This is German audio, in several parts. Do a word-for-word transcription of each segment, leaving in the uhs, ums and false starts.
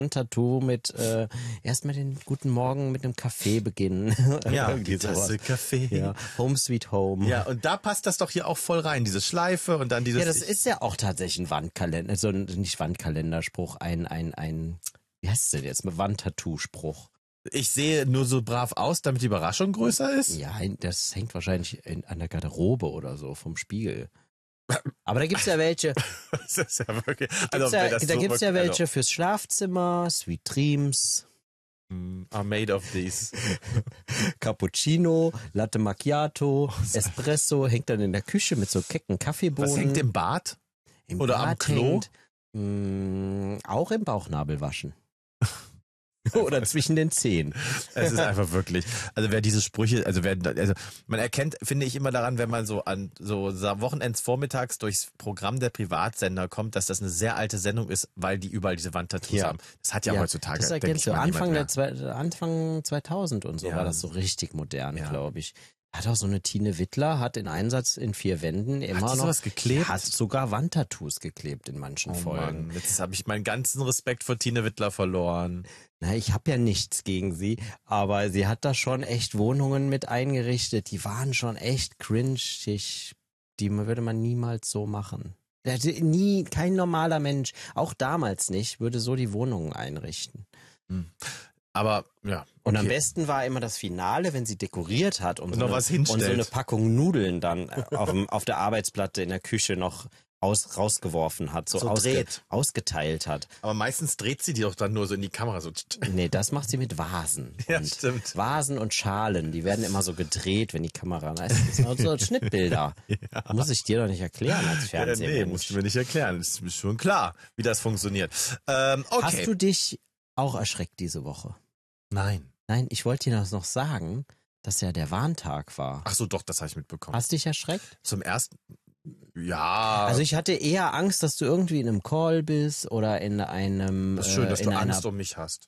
Tattoo mit äh, erstmal den guten Morgen mit einem Kaffee beginnen. Ja, die Tasse Kaffee. Ja, Home Sweet Home. Ja, und da passt das doch hier auch voll rein, diese Schleife und dann dieses... Ja, das ist ja auch tatsächlich ein Wandkalender, so ein, nicht Wandkalenderspruch, ein, ein, ein, wie heißt es denn jetzt, ein Wandtattoo-Spruch. Ich sehe nur so brav aus, damit die Überraschung größer ist? Ja, das hängt wahrscheinlich in, an der Garderobe oder so, vom Spiegel. Aber da gibt's ja welche. Das ist ja wirklich. Da Also, gibt's ja, das da so gibt's ja wirklich- welche fürs Schlafzimmer, Sweet Dreams, also, are made of these. Cappuccino, Latte Macchiato, Espresso, hängt dann in der Küche mit so kecken Kaffeebohnen. Was hängt im Bad? Im oder am Bad Klo? Hängt, mh, auch im Bauchnabel waschen. Oder zwischen den Zehen. Es ist einfach wirklich, also wer diese Sprüche, also wer, also man erkennt, finde ich immer daran, wenn man so an so Wochenends vormittags durchs Programm der Privatsender kommt, dass das eine sehr alte Sendung ist, weil die überall diese Wandtattoos Ja. haben. Das hat ja, heutzutage, Das denke erkennst ich du. mal, Anfang, der niemand zwei, Anfang zweitausend und so Ja. war das so richtig modern, Ja. glaube ich. Hat auch so eine Tine Wittler, hat in Einsatz in vier Wänden immer die noch... sowas geklebt? Hat sogar Wandtattoos geklebt in manchen mehr. Oh Folgen. Mann, jetzt habe ich meinen ganzen Respekt vor Tine Wittler verloren. Na, ich habe ja nichts gegen sie, aber sie hat da schon echt Wohnungen mit eingerichtet. Die waren schon echt cringig. Die würde man niemals so machen. Der hätte Nie, kein normaler Mensch, auch damals nicht, würde so die Wohnungen einrichten. Aber, ja. Und am okay. besten war immer das Finale, wenn sie dekoriert hat und, Und so, noch eine, was und so hinstellt. eine Packung Nudeln dann auf, dem, auf der Arbeitsplatte in der Küche noch aus, rausgeworfen hat, so, So ausge, dreht. ausgeteilt hat. Aber meistens dreht sie die doch dann nur so in die Kamera, so. Nee, das macht sie mit Vasen. Ja, und stimmt. Vasen und Schalen, die werden immer so gedreht, wenn die Kamera... Das sind so Schnittbilder. Ja. Muss ich dir doch nicht erklären als Ja, nee, Fernsehmensch. musst du mir nicht erklären. Das ist schon klar, wie das funktioniert. Ähm, okay. Hast du dich auch erschreckt diese Woche? Nein. Nein, ich wollte dir das noch sagen, dass ja der Warntag war. Ach so, doch, das habe ich mitbekommen. Hast dich erschreckt? Zum ersten, ja. Also ich hatte eher Angst, dass du irgendwie in einem Call bist oder in einem das ist schön, äh, dass in du einer, Angst um mich hast.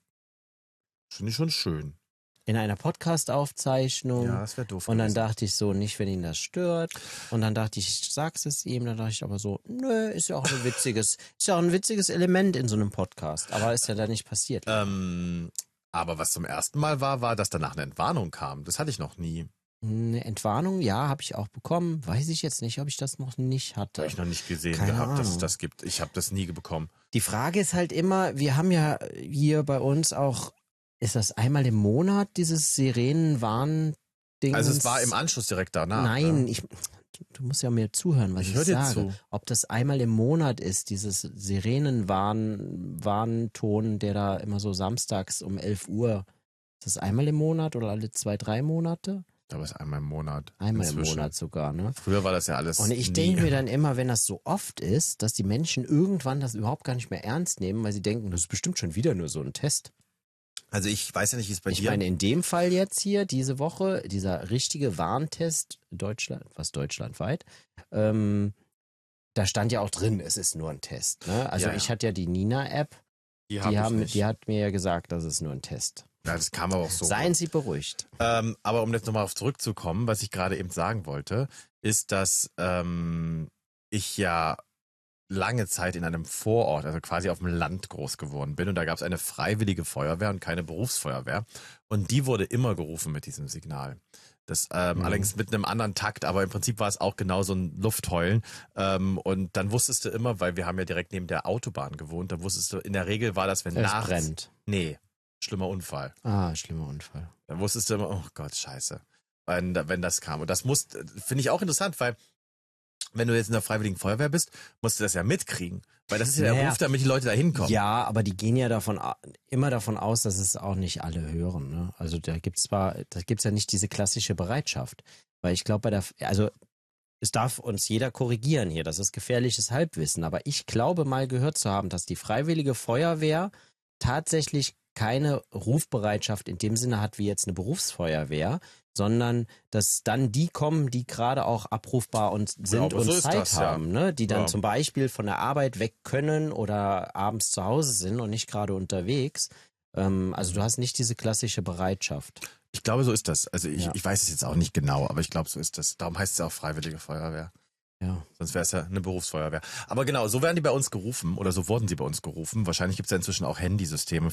Finde ich schon schön. in einer Podcast-Aufzeichnung. Ja, das wäre doof Und dann gewesen. dachte ich so, nicht, wenn ihn das stört. Und dann dachte ich, ich sag's es ihm. Dann dachte ich aber so, nö, ist ja auch ein witziges, ist ja auch ein witziges Element in so einem Podcast. Aber ist ja da nicht passiert. Ähm, aber was zum ersten Mal war, war, dass danach eine Entwarnung kam. Das hatte ich noch nie. Eine Entwarnung, ja, habe ich auch bekommen. Weiß ich jetzt nicht, ob ich das noch nicht hatte. Habe ich noch nicht gesehen Keine gehabt, dass es Ahnung. das gibt. Ich habe das nie bekommen. Die Frage ist halt immer, wir haben ja hier bei uns auch, ist das einmal im Monat, dieses Sirenenwarn-Ding? Also es war im Anschluss direkt danach. Nein, ne? ich, du musst ja mir zuhören, was Ich ich, hör dir sage. zu. Ob das einmal im Monat ist, dieses Sirenenwarn, Warnton, der da immer so samstags um elf Uhr, ist das einmal im Monat oder alle zwei, drei Monate? Aber es ist einmal im Monat. Einmal inzwischen. im Monat sogar, ne? Früher war das ja alles Und ich nie. denke mir dann immer, wenn das so oft ist, dass die Menschen irgendwann das überhaupt gar nicht mehr ernst nehmen, weil sie denken, das ist bestimmt schon wieder nur so ein Test. Also ich weiß ja nicht, wie es bei Ich dir... meine, in dem Fall jetzt hier, diese Woche, dieser richtige Warntest, Deutschland, was deutschlandweit, ähm, da stand ja auch drin, es ist nur ein Test. Ne? Also Ja, ja. ich hatte ja die Nina-App, die, die, hab ich haben, nicht. die hat mir ja gesagt, das ist nur ein Test. Ja, das kam aber auch so. Seien Sie beruhigt. Ähm, aber um jetzt nochmal auf zurückzukommen, was ich gerade eben sagen wollte, ist, dass ähm, ich ja lange Zeit in einem Vorort, also quasi auf dem Land groß geworden bin und da gab es eine freiwillige Feuerwehr und keine Berufsfeuerwehr und die wurde immer gerufen mit diesem Signal. Das ähm, Mhm. allerdings mit einem anderen Takt, aber im Prinzip war es auch genau so ein Luftheulen. Ähm, und dann wusstest du immer, weil wir haben ja direkt neben der Autobahn gewohnt, da wusstest du, in der Regel war das, wenn Es nachts... brennt. Nee, schlimmer Unfall. Ah, schlimmer Unfall. Dann wusstest du immer, oh Gott, scheiße, wenn, wenn das kam. Und das muss, finde ich auch interessant, weil wenn du jetzt in der Freiwilligen Feuerwehr bist, musst du das ja mitkriegen. Weil das ist ja der Naja. Ruf, damit die Leute da hinkommen. Ja, aber die gehen ja davon a- immer davon aus, dass es auch nicht alle hören. Ne? Also da gibt's zwar, da gibt's ja nicht diese klassische Bereitschaft, weil ich glaube bei der, also es darf uns jeder korrigieren hier, das ist gefährliches Halbwissen, aber ich glaube mal gehört zu haben, dass die Freiwillige Feuerwehr tatsächlich keine Rufbereitschaft in dem Sinne hat wie jetzt eine Berufsfeuerwehr, sondern dass dann die kommen, die gerade auch abrufbar und sind aber und so ist Zeit das, ja. haben, ne? Die dann Ja. zum Beispiel von der Arbeit weg können oder abends zu Hause sind und nicht gerade unterwegs. Ähm, also du hast nicht diese klassische Bereitschaft. Ich glaube, so ist das. Also ich, Ja. ich weiß es jetzt auch nicht genau, aber ich glaube, so ist das. Darum heißt es ja auch Freiwillige Feuerwehr. Ja. Sonst wäre es ja eine Berufsfeuerwehr. Aber genau, so werden die bei uns gerufen oder so wurden sie bei uns gerufen. Wahrscheinlich gibt es ja inzwischen auch Handysysteme